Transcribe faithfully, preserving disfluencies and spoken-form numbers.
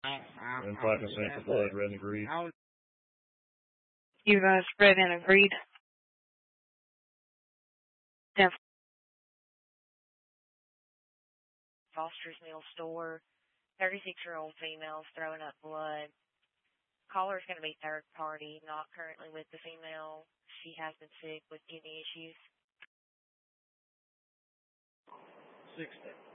And five percent for blood, red and agreed. You guys read and agreed? Yeah. Foster's Mill Store. thirty-six-year-old female throwing up blood. Caller's going to be third party, not currently with the female. She has been sick with kidney issues. sixty.